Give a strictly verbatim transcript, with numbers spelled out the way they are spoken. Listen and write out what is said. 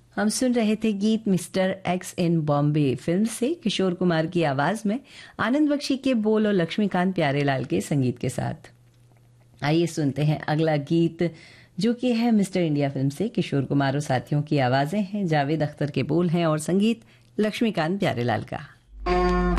हम सुन रहे थे गीत मिस्टर एक्स इन बॉम्बे फिल्म से किशोर कुमार की आवाज में, आनंद बख्शी के बोल और लक्ष्मीकांत प्यारेलाल के संगीत के साथ। आइए सुनते हैं अगला गीत, जो कि है मिस्टर इंडिया फिल्म से। किशोर कुमार और साथियों की आवाजें हैं, जावेद अख्तर के बोल हैं और संगीत लक्ष्मीकांत प्यारेलाल का।